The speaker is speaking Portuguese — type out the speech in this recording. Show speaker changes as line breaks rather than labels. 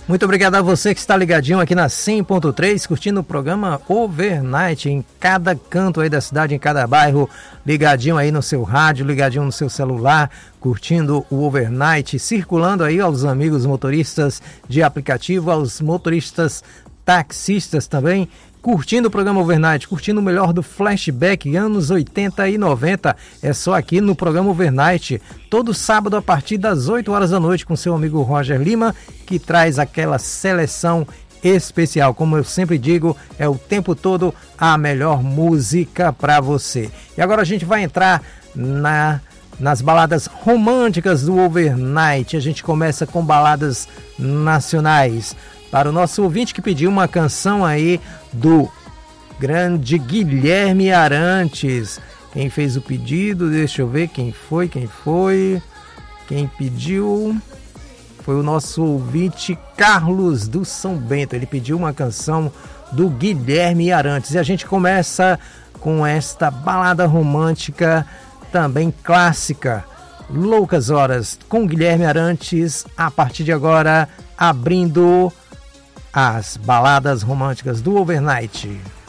Muito obrigado a você que está ligadinho aqui na 100.3, curtindo o programa Overnight em cada canto aí da cidade, em cada bairro, ligadinho aí no seu rádio, ligadinho no seu celular, curtindo o Overnight, circulando aí aos amigos motoristas de aplicativo, aos motoristas taxistas também, curtindo o programa Overnight, curtindo o melhor do flashback anos 80 e 90, é só aqui no programa Overnight, todo sábado a partir das 8 horas da noite com seu amigo Roger Lima, que traz aquela seleção especial, como eu sempre digo, é o tempo todo a melhor música para você. E agora a gente vai entrar nas baladas românticas do Overnight, a gente começa com baladas nacionais. Para o nosso ouvinte que pediu uma canção aí do grande Guilherme Arantes. Quem fez o pedido? Deixa eu ver quem foi. Quem pediu foi o nosso ouvinte Carlos do São Bento. Ele pediu uma canção do Guilherme Arantes. E a gente começa com esta balada romântica também clássica. Loucas Horas com Guilherme Arantes. A partir de agora, abrindo as baladas românticas do Overnight.